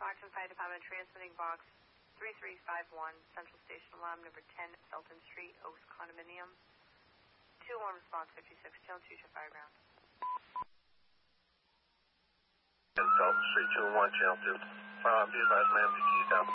Stockton Fire Department transmitting box 3351, Central Station Alarm number 10, Felton Street, Oaks Condominium. 2-1 response 56, Channel 2 to fire ground. Felton Street, 2-1, Channel 2. Be advised, ma'am, the key down.